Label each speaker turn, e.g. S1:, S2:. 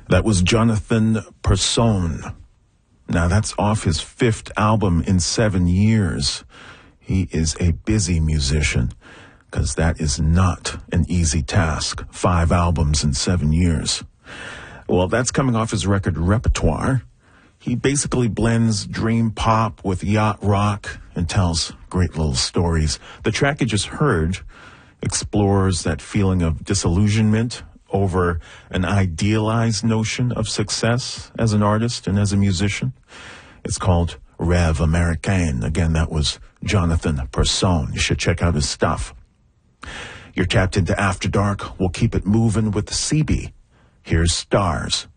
S1: That was Jonathan Persone. Now, that's off his 5th album in 7 years. He is a busy musician, because that is not an easy task. 5 albums in 7 years. Well, that's coming off his record Repertoire. He basically blends dream pop with yacht rock and tells great little stories. The track you just heard explores that feeling of disillusionment over an idealized notion of success as an artist and as a musician. It's called Rêve Américain. Again, that was Jonathan Persone. You should check out his stuff. You're tapped into After Dark. We'll keep it moving with the CB. Here's Stars.